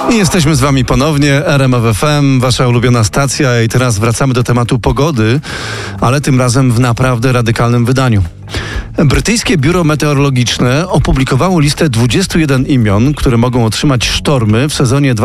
I jesteśmy z wami ponownie, RMF FM, wasza ulubiona stacja, i teraz wracamy do tematu pogody, ale tym razem w naprawdę radykalnym wydaniu. Brytyjskie Biuro Meteorologiczne opublikowało listę 21 imion, które mogą otrzymać sztormy w sezonie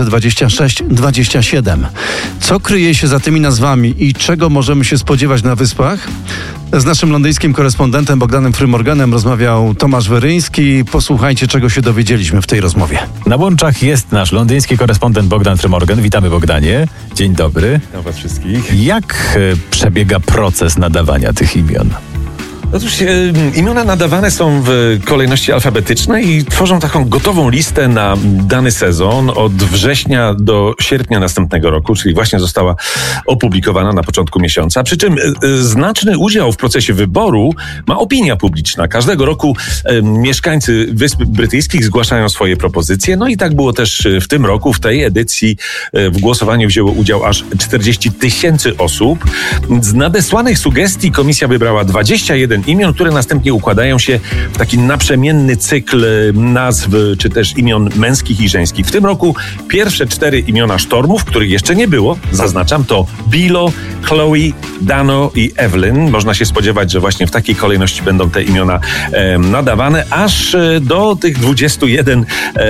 2026-27. Co kryje się za tymi nazwami i czego możemy się spodziewać na Wyspach? Z naszym londyńskim korespondentem Bogdanem Frymorganem rozmawiał Tomasz Weryński. Posłuchajcie, czego się dowiedzieliśmy w tej rozmowie. Na łączach jest nasz londyński korespondent Bogdan Frymorgan. Witamy, Bogdanie. Dzień dobry. Witam was wszystkich. Jak przebiega proces nadawania tych imion? Otóż imiona nadawane są w kolejności alfabetycznej i tworzą taką gotową listę na dany sezon od września do sierpnia następnego roku, czyli właśnie została opublikowana na początku miesiąca. Przy czym znaczny udział w procesie wyboru ma opinia publiczna. Każdego roku mieszkańcy Wysp Brytyjskich zgłaszają swoje propozycje. No i tak było też w tym roku. W tej edycji w głosowaniu wzięło udział aż 40 000 osób. Z nadesłanych sugestii komisja wybrała 21 imion, które następnie układają się w taki naprzemienny cykl nazw, czy też imion męskich i żeńskich. W tym roku pierwsze 4 imiona sztormów, których jeszcze nie było, zaznaczam, to Bilo, Chloe, Dano i Evelyn. Można się spodziewać, że właśnie w takiej kolejności będą te imiona nadawane, aż do tych 21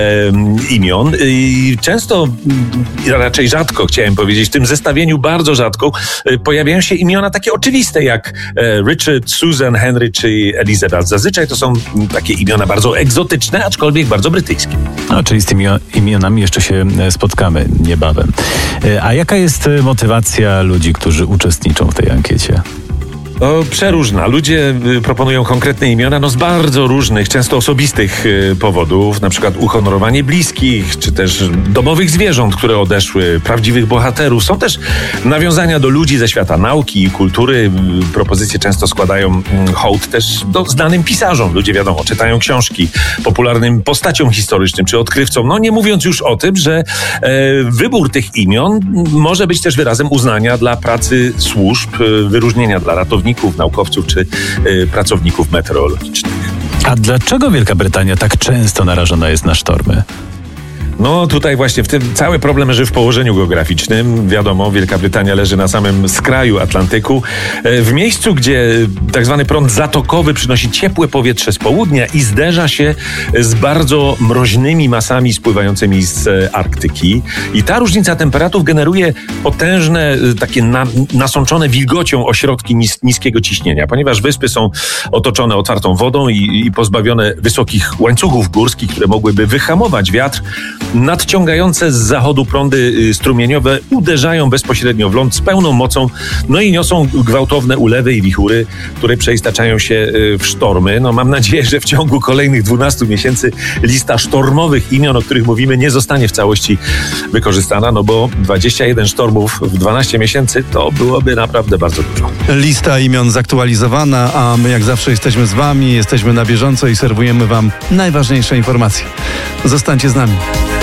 imion. I często, raczej rzadko, chciałem powiedzieć, w tym zestawieniu bardzo rzadko pojawiają się imiona takie oczywiste, jak Richard, Susan, Henry czy Elizabeth. Zazwyczaj to są takie imiona bardzo egzotyczne, aczkolwiek bardzo brytyjskie. No, czyli z tymi imionami jeszcze się spotkamy niebawem. A jaka jest motywacja ludzi, którzy uczestniczą w tej ankiecie? Przeróżna. Ludzie proponują konkretne imiona, z bardzo różnych, często osobistych powodów, na przykład uhonorowanie bliskich, czy też domowych zwierząt, które odeszły, prawdziwych bohaterów. Są też nawiązania do ludzi ze świata nauki i kultury. Propozycje często składają hołd też do znanym pisarzom. Ludzie, wiadomo, czytają książki popularnym postaciom historycznym czy odkrywcom. Nie mówiąc już o tym, że wybór tych imion może być też wyrazem uznania dla pracy służb, wyróżnienia dla ratowników, naukowców czy pracowników meteorologicznych. A dlaczego Wielka Brytania tak często narażona jest na sztormy? Tutaj właśnie w tym cały problem leży w położeniu geograficznym. Wiadomo, Wielka Brytania leży na samym skraju Atlantyku, w miejscu, gdzie tak zwany prąd zatokowy przynosi ciepłe powietrze z południa i zderza się z bardzo mroźnymi masami spływającymi z Arktyki. I ta różnica temperatur generuje potężne, takie nasączone wilgocią ośrodki niskiego ciśnienia. Ponieważ wyspy są otoczone otwartą wodą i pozbawione wysokich łańcuchów górskich, które mogłyby wyhamować wiatr, nadciągające z zachodu prądy strumieniowe uderzają bezpośrednio w ląd z pełną mocą, i niosą gwałtowne ulewy i wichury, które przeistaczają się w sztormy. Mam nadzieję, że w ciągu kolejnych 12 miesięcy lista sztormowych imion, o których mówimy, nie zostanie w całości wykorzystana, bo 21 sztormów w 12 miesięcy to byłoby naprawdę bardzo dużo. Lista imion zaktualizowana, a my jak zawsze jesteśmy z wami, jesteśmy na bieżąco i serwujemy wam najważniejsze informacje. Zostańcie z nami.